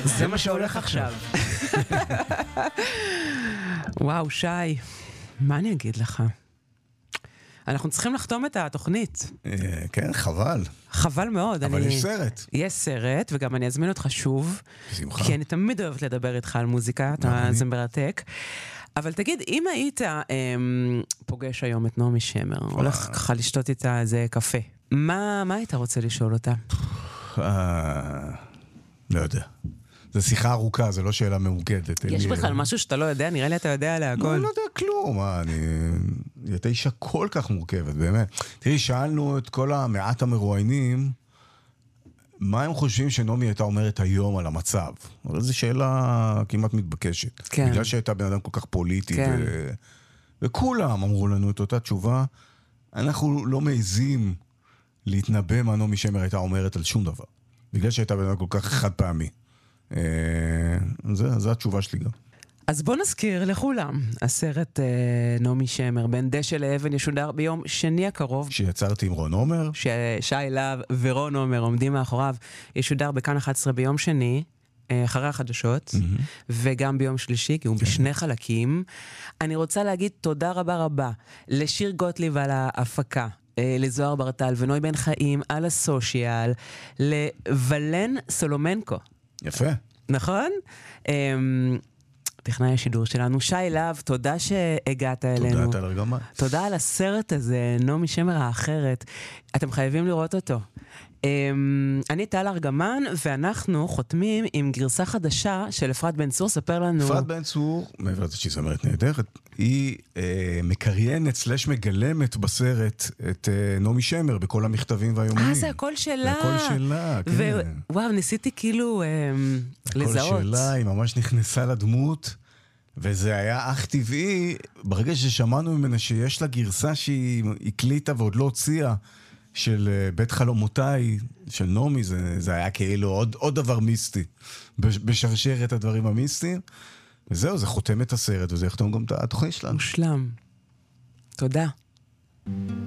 זה מה שהולך עכשיו. וואו, שי, מה אני אגיד לך? אנחנו צריכים לחתום את התוכנית. כן, חבל. חבל מאוד. אבל יש סרט. יש סרט, וגם אני אזמין אותך שוב. בשמחה. כי אני תמיד אוהבת לדבר איתך על מוזיקה, זה מרתק. אבל תגיד, אם היית פוגש היום את נעמי שמר, הולך ככה לשתות איתה איזה קפה, מה היית רוצה לשאול אותה? לא יודע. זו שיחה ארוכה, זו לא שאלה ממוקדת. יש בכלל משהו שאתה לא יודע? נראה לי אתה יודע עליה הכל. לא יודע כלום. היא הייתה אישה כל כך מורכבת, באמת. תראי, שאלנו את כל המעט המרואיינים, מה הם חושבים שנעמי הייתה אומרת היום על המצב? אבל זו שאלה כמעט מתבקשת. כן. בגלל שהייתה בן אדם כל כך פוליטי, כן. וכולם אמרו לנו את אותה תשובה, אנחנו לא מעזים להתנבא מה נעמי שמר הייתה אומרת על שום דבר. בגלל שהייתה בן אדם כל כך חד פעמי. זו התשובה שלי גם. אז בוא נזכיר לכולם, הסרט נעמי שמר, בין דשא לאבן, ישודר ביום שני הקרוב. שיצרתי עם רון עומר. ששי להב ורון עומר עומדים מאחוריו, ישודר בכאן 11 ביום שני, אחרי החדשות, וגם ביום שלישי, כי הוא בשני חלקים. אני רוצה להגיד תודה רבה רבה לשיר גוטליב על ההפקה, לזוהר ברטל ונוי בן חיים על הסושיאל, לוולן סולומנקו. יפה. נכון? טכנאי השידור שלנו, שי להב, תודה שהגעת אלינו. תודה, תודה גם. תודה על הסרט הזה, נעמי שמר האחרת. אתם חייבים לראות אותו. אני טל ארגמן, ואנחנו חותמים עם גרסה חדשה של אפרת בן צור. ספר לנו. אפרת בן צור, מעבר לזה שהיא זמרת נהדרת, היא מקריינת סלש מגלמת בסרט את נעמי שמר בכל המכתבים והיומנים. זה הכל שלה. זה הכל שלה, כן. וואו, ניסיתי כאילו לזהות. הכל שלה, היא ממש נכנסה לדמות, וזה היה אך טבעי, ברגע ששמענו ממנה שיש לה גרסה שהיא הקליטה ועוד לא הוציאה, של בית חלומותיי, של נעמי, זה היה כאילו עוד דבר מיסטי, בשרשרת הדברים המיסטיים, וזהו, זה חותם את הסרט, וזה יחתום גם את התוכנית שלנו. מושלם. תודה.